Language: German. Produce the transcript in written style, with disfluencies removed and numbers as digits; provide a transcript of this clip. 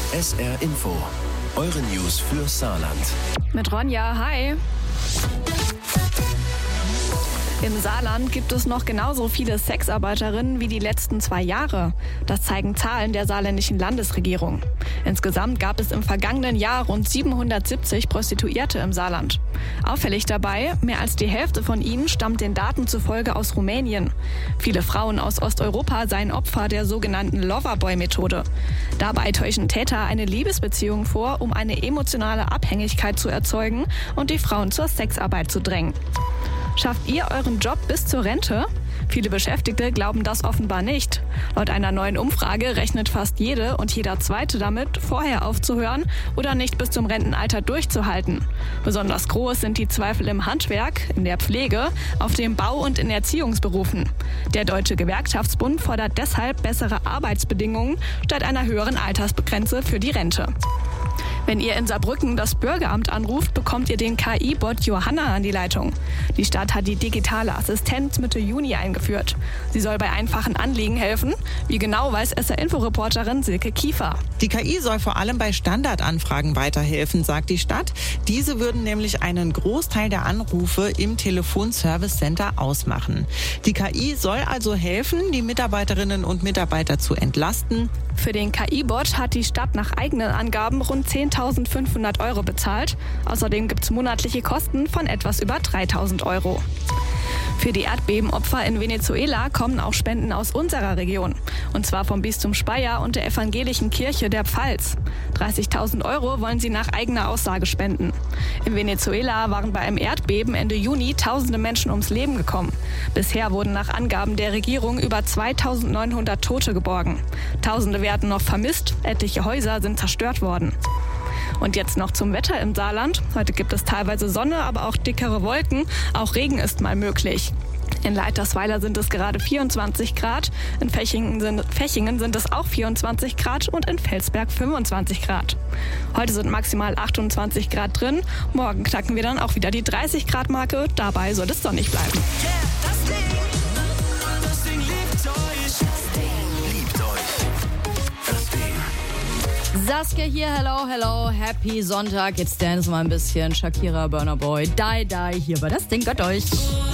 SR Info, eure News für Saarland. Mit Ronja, hi. Im Saarland gibt es noch genauso viele Sexarbeiterinnen wie die letzten 2 Jahre. Das zeigen Zahlen der saarländischen Landesregierung. Insgesamt gab es im vergangenen Jahr rund 770 Prostituierte im Saarland. Auffällig dabei, mehr als die Hälfte von ihnen stammt den Daten zufolge aus Rumänien. Viele Frauen aus Osteuropa seien Opfer der sogenannten Loverboy-Methode. Dabei täuschen Täter eine Liebesbeziehung vor, um eine emotionale Abhängigkeit zu erzeugen und die Frauen zur Sexarbeit zu drängen. Schafft ihr euren Job bis zur Rente? Viele Beschäftigte glauben das offenbar nicht. Laut einer neuen Umfrage rechnet fast jede und jeder Zweite damit, vorher aufzuhören oder nicht bis zum Rentenalter durchzuhalten. Besonders groß sind die Zweifel im Handwerk, in der Pflege, auf dem Bau und in Erziehungsberufen. Der Deutsche Gewerkschaftsbund fordert deshalb bessere Arbeitsbedingungen statt einer höheren Altersgrenze für die Rente. Wenn ihr in Saarbrücken das Bürgeramt anruft, bekommt ihr den KI-Bot Johanna an die Leitung. Die Stadt hat die digitale Assistenz Mitte Juni eingeführt. Sie soll bei einfachen Anliegen helfen. Wie genau, weiß SR-Info-Reporterin Silke Kiefer. Die KI soll vor allem bei Standardanfragen weiterhelfen, sagt die Stadt. Diese würden nämlich einen Großteil der Anrufe im Telefonservice-Center ausmachen. Die KI soll also helfen, die Mitarbeiterinnen und Mitarbeiter zu entlasten. Für den KI-Bot hat die Stadt nach eigenen Angaben rund 10.500 € bezahlt. Außerdem gibt es monatliche Kosten von etwas über 3.000 €. Für die Erdbebenopfer in Venezuela kommen auch Spenden aus unserer Region. Und zwar vom Bistum Speyer und der Evangelischen Kirche der Pfalz. 30.000 € wollen sie nach eigener Aussage spenden. In Venezuela waren bei einem Erdbeben Ende Juni tausende Menschen ums Leben gekommen. Bisher wurden nach Angaben der Regierung über 2.900 Tote geborgen. Tausende werden noch vermisst, etliche Häuser sind zerstört worden. Und jetzt noch zum Wetter im Saarland. Heute gibt es teilweise Sonne, aber auch dickere Wolken. Auch Regen ist mal möglich. In Leitersweiler sind es gerade 24 Grad, in Fechingen sind es auch 24 Grad und in Felsberg 25 Grad. Heute sind maximal 28 Grad drin, morgen knacken wir dann auch wieder die 30 Grad Marke, dabei soll es sonnig bleiben. Yeah, das Ding liebt euch. Das Ding. Saskia hier, hello, happy Sonntag. Jetzt dance mal ein bisschen. Shakira, Burna Boy, Die hier bei Das Ding gehört euch.